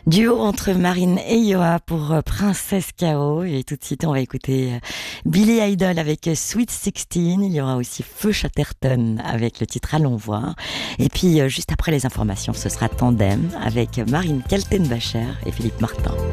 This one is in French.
Duo entre Marine et Yoa pour Princesse K.O. Et tout de suite, on va écouter Billy Idol avec Sweet 16. Il y aura aussi Feu Chatterton avec le titre Allons voir. Et puis, juste après les informations, ce sera Tandem avec Marine Kaltenbacher et Philippe Martin.